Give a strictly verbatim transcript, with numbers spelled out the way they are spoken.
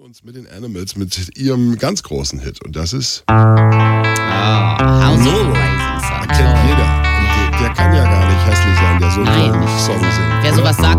uns mit den Animals, mit ihrem ganz großen Hit. Und das ist Ah, House of the Rising Sun. kennt jeder. Und der, der kann ja gar nicht hässlich sein, der so einen tollen Song singt. Wer oder? sowas sagt,